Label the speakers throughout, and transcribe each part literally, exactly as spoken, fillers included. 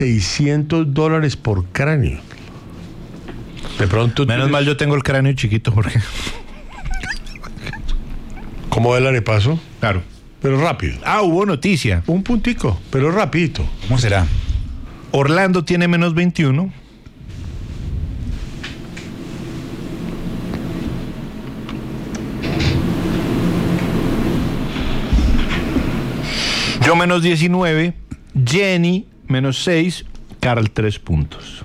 Speaker 1: seiscientos dólares por cráneo. De pronto...
Speaker 2: Menos mal yo tengo el cráneo chiquito, Jorge.
Speaker 1: ¿Cómo va el arepaso?
Speaker 2: Claro.
Speaker 1: Pero rápido.
Speaker 2: Ah, hubo noticia.
Speaker 1: Un puntico, pero rapidito.
Speaker 3: ¿Cómo será?
Speaker 2: Orlando tiene menos veintiuno. Yo menos diecinueve. Jenny menos seis. Carl tres puntos.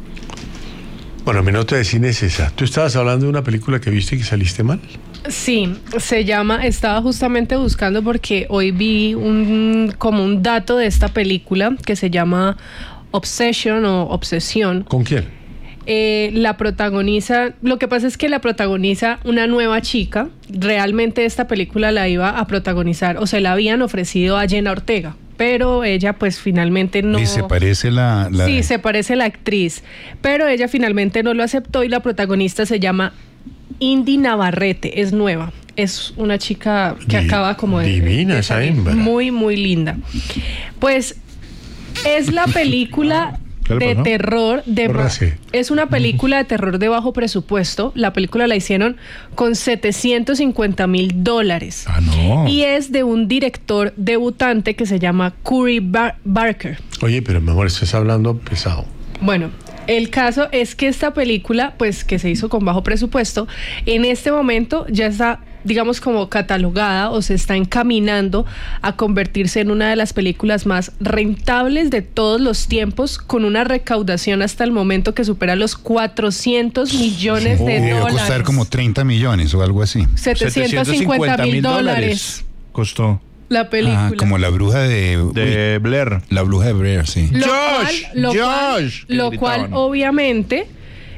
Speaker 1: Bueno, mi nota de cine es esa. ¿Tú estabas hablando de una película que viste y que saliste mal?
Speaker 4: Sí, se llama, estaba justamente buscando porque hoy vi un como un dato de esta película que se llama Obsession o Obsesión.
Speaker 1: ¿Con quién?
Speaker 4: Eh, la protagoniza, lo que pasa es que la protagoniza una nueva chica. Realmente esta película la iba a protagonizar o se la habían ofrecido a Jenna Ortega, pero ella pues finalmente no...
Speaker 3: Y se parece la... la...
Speaker 4: Sí, se parece la actriz, pero ella finalmente no lo aceptó y la protagonista se llama Indy Navarrete, es nueva. Es una chica que
Speaker 1: Di-
Speaker 4: acaba como de...
Speaker 1: divina
Speaker 4: de
Speaker 1: esa
Speaker 4: salir.
Speaker 1: hembra.
Speaker 4: Muy, muy linda. Pues es la película...
Speaker 2: ¿Qué le
Speaker 4: de
Speaker 2: pasó?
Speaker 4: terror de
Speaker 1: Córrase.
Speaker 4: es una película de terror de bajo presupuesto. La película la hicieron con setecientos cincuenta mil dólares.
Speaker 3: Ah, no.
Speaker 4: Y es de un director debutante que se llama Curry Bar- Barker.
Speaker 1: Oye, pero mi amor, estás hablando pesado.
Speaker 4: Bueno, el caso es que esta película, pues que se hizo con bajo presupuesto, en este momento ya está, digamos, como catalogada o se está encaminando a convertirse en una de las películas más rentables de todos los tiempos, con una recaudación hasta el momento que supera los cuatrocientos millones de
Speaker 3: Debe
Speaker 4: dólares.
Speaker 3: costar como treinta millones o algo así.
Speaker 4: setecientos cincuenta mil dólares
Speaker 2: Costó.
Speaker 4: la película.
Speaker 3: Ah, como la bruja de...
Speaker 2: De
Speaker 3: uy,
Speaker 2: Blair.
Speaker 3: la bruja de Blair, sí.
Speaker 4: Lo
Speaker 2: Josh,
Speaker 4: cual, lo
Speaker 2: Josh,
Speaker 4: cual,
Speaker 2: que
Speaker 4: lo
Speaker 2: gritaban.
Speaker 4: cual obviamente,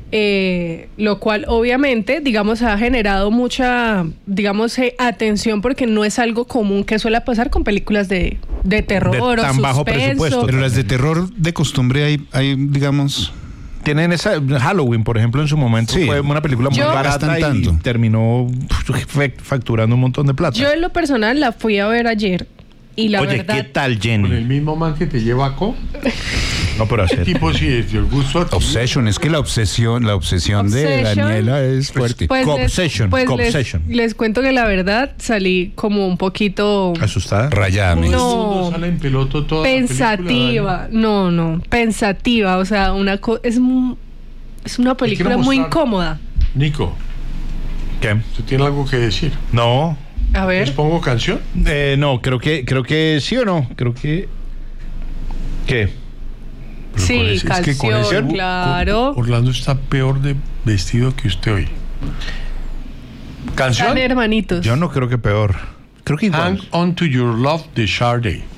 Speaker 4: eh, lo cual obviamente, digamos, ha generado mucha, digamos, eh, atención porque no es algo común que suele pasar con películas de, de terror
Speaker 2: De
Speaker 4: o
Speaker 2: tan bajo
Speaker 4: suspenso.
Speaker 2: presupuesto.
Speaker 3: Pero las de terror de costumbre hay, hay digamos...
Speaker 2: Tienen esa Halloween, por ejemplo, en su momento
Speaker 3: Sí.
Speaker 2: fue una película muy
Speaker 4: Yo-
Speaker 2: barata
Speaker 3: Gastan
Speaker 2: y
Speaker 3: tanto.
Speaker 2: terminó f- facturando un montón de plata.
Speaker 4: Yo en lo personal la fui a ver ayer y la
Speaker 2: Oye,
Speaker 4: verdad...
Speaker 2: ¿qué tal,
Speaker 1: ¿Con el
Speaker 2: Jenny?
Speaker 1: mismo man que te lleva a Co?
Speaker 2: No, pero hacer.
Speaker 1: Tipo, sí, es del gusto a ti.
Speaker 3: Obsession, es que la obsesión, la obsesión de
Speaker 4: Obsession.
Speaker 3: Daniela es fuerte.
Speaker 4: Pues les,
Speaker 2: Cobsession,
Speaker 4: pues les-
Speaker 2: Cobsession.
Speaker 4: les cuento que la verdad salí como un poquito
Speaker 2: ¿Asustada?
Speaker 3: Rayada,
Speaker 1: Todo el
Speaker 3: amigo.
Speaker 4: No.
Speaker 1: mundo sale en piloto toda la película,
Speaker 4: pensativa. No, no, pensativa. O sea, una co- es, mu- es una película
Speaker 1: quiero
Speaker 4: muy
Speaker 1: mostrar.
Speaker 4: incómoda.
Speaker 1: Dani. Nico,
Speaker 2: ¿Qué?
Speaker 1: ¿tú tienes algo que decir?
Speaker 2: No.
Speaker 4: A
Speaker 1: ¿Les
Speaker 4: ver.
Speaker 1: pongo canción?
Speaker 2: Eh, no, creo que, creo que sí o no. Creo que. ¿Qué?
Speaker 1: Pero
Speaker 4: Sí,
Speaker 1: con ese- es que con
Speaker 4: canción,
Speaker 1: ese-
Speaker 4: claro.
Speaker 1: con- Orlando está peor de vestido que usted hoy. ¿Canción?
Speaker 4: Están hermanitos.
Speaker 2: Yo no creo que peor. Creo que igual.
Speaker 1: Hang on to your love de Sade.